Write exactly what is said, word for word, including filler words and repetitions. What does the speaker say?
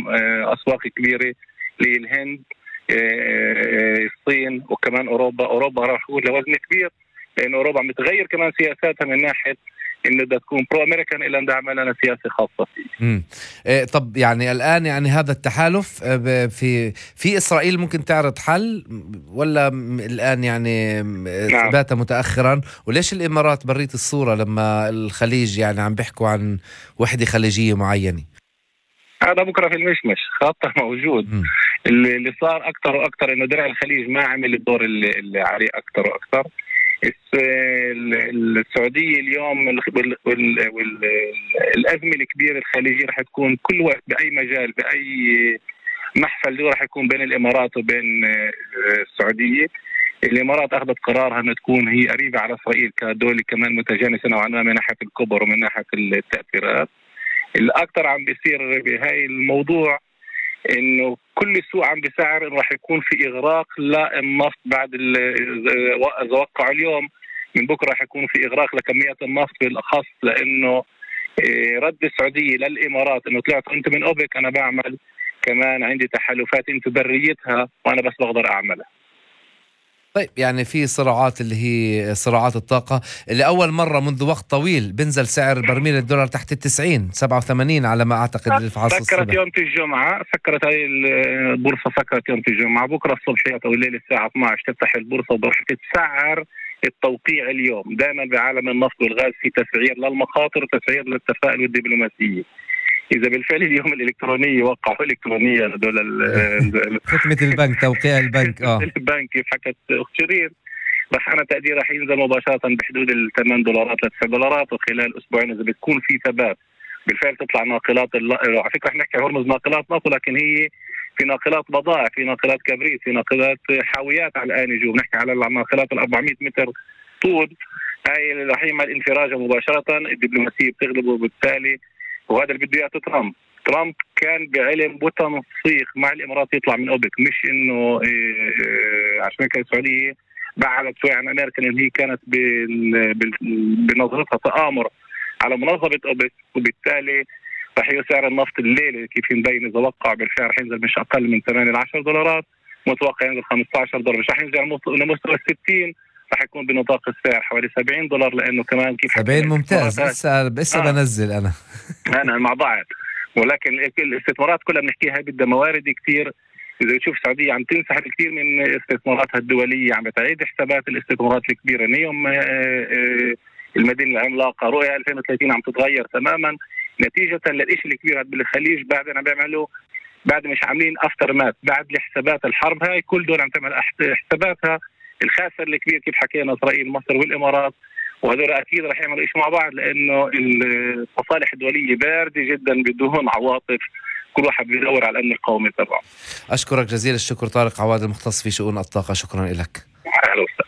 أسواق كبيرة للهند، الصين، وكمان أوروبا. أوروبا راح تكون لوزن كبير، لأن أوروبا عم تغير كمان سياساتها من ناحية إنه بدها تكون برو أمريكان إلى أن تعمل لنا سياسة خاصة فيه. امم إيه طب يعني الآن يعني هذا التحالف في في إسرائيل ممكن تعرض حل، ولا الآن يعني ثباتها نعم. متأخرا؟ وليش الإمارات بريت الصورة لما الخليج يعني عم بيحكوا عن وحدة خليجية معينة؟ هذا بكرة في المشمش، خطة موجود. م. اللي صار أكتر وأكتر إنه درع الخليج ما عمل الدور اللي, اللي عليه أكتر وأكتر. السعودية اليوم والأزمة الكبيرة الخليجية رح تكون كل وقت بأي مجال بأي محفل راح يكون بين الإمارات وبين السعودية. الإمارات أخذت قرارها أن تكون هي قريبة على إسرائيل كدولة كمان متجانسة نوعا ما من ناحية الكبر ومن ناحية التأثيرات. الأكثر عم بيصير بهاي الموضوع إنه كل سوق عم بيسعر إنه راح يكون في إغراق للنفط بعد إذا وقع اليوم، من بكرة راح يكون في إغراق لكميات النفط بالأخص، لأنه رد السعودية للإمارات إنه طلعت أنت من أوبك، أنا بعمل كمان عندي تحالفات أنت بريتها وأنا بس بقدر أعملها. طيب يعني في صراعات اللي هي صراعات الطاقة اللي أول مرة منذ وقت طويل بنزل سعر برميل الدولار تحت التسعين، سبعة وثمانين على ما أعتقد الفحص الصبح. سكرت يوم الجمعة، سكرت هاي البورصة، سكرت يوم الجمعة. بكرة الصبح أو الليل الساعة اثنعش تفتح البورصة وبرح تتسعر التوقيع اليوم. دائما بعالم النفط والغاز في تسعير للمخاطر وتسعير للتفاؤل والدبلوماسية. إذا بالفعل اليوم الإلكترونية وقعوا إلكترونيا هذول ختمة البنك، توقيع البنك اه البنك كيف حكت أخت شيرين، رح أنا تقدير رح ينزل مباشرة بحدود الثمان دولارات لتسع دولارات، وخلال أسبوعين إذا بتكون في ثبات بالفعل تطلع ناقلات الل... على فكرة احنا نحكي هرمز ناقلات نفط، لكن هي في ناقلات بضائع، في ناقلات كبريت، في ناقلات حاويات على الآن يجوا بنحكي على الناقلات ال أربعمية متر طول. هاي اللي رح يعمل انفراجة مباشرة، الدبلوماسية بتغلبه، وبالتالي وهذا اللي بده اياه ترامب. ترامب كان بعلم وتنسيق مع الامارات يطلع من اوبك، مش انه إيه إيه عشان كده السعوديه بعدت شوي عن امريكا، لان هي كانت بنظرتها تآمر على منظمه اوبك، وبالتالي رح يسعر النفط الليله كيف مبين اذا وقع بالفعل رح ينزل مش اقل من ثمانية إلى عشرة دولارات، متوقع ينزل خمسة عشر دولار، مش رح ينزل لمستوى ستين، رح يكون بنطاق السعر حوالي سبعين دولار، لانه كمان كيف سبعين ممتاز. لسه لسه آه. بنزل انا انا مع بعض، ولكن الاستثمارات كلها بنحكيها بدها موارد كتير. اذا تشوف السعوديه عم تنسحب كثير من استثماراتها الدوليه، عم بتعيد حسابات الاستثمارات الكبيره. اليوم المدينه العملاقه رؤيه ألفين وثلاثين عم تتغير تماما نتيجه للشيء الكبير بالخليج. بعد انا بيعملوا بعد مش عاملين افتر مات بعد لحسابات الحرب هاي، كل دول عم تعمل حساباتها الخاسر الكبير كيف حكينا اسرائيل مصر والامارات، وهذول اكيد رح يعملوا شيء مع بعض، لانه المصالح الدوليه بارده جدا بدون عواطف، كل واحد بيدور على الامن القومي تبعه. اشكرك جزيل الشكر طارق عواد، المختص في شؤون الطاقه، شكرا لك. اهلا وسهلا.